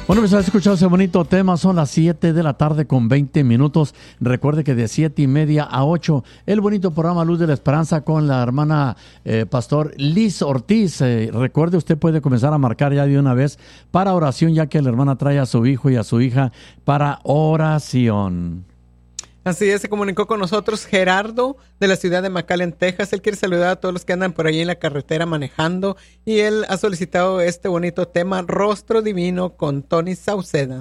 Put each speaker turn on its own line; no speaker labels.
Bueno, pues has escuchado ese bonito tema. Son las 7 de la tarde con 20 minutos. Recuerde que de 7:30 a 8, el bonito programa Luz de la Esperanza con la hermana pastor Liz Ortiz. Recuerde, usted puede comenzar a marcar ya de una vez para oración, ya que la hermana trae a su hijo y a su hija para oración.
Así es, se comunicó con nosotros Gerardo de la ciudad de McAllen, Texas. Él quiere saludar a todos los que andan por ahí en la carretera manejando y él ha solicitado este bonito tema, Rostro Divino, con Tony Sauceda.